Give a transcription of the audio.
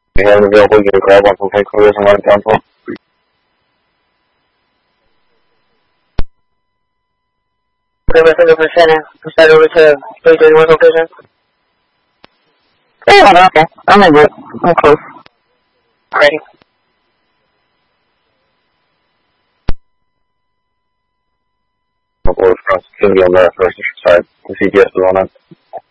We have available, get a grab on from headquarters and run it down for. Percent over to 331 location. Oh, okay. I'm in it. I'm close. Ready. Couple of fronts, going to be on the first side. The CPS is on it.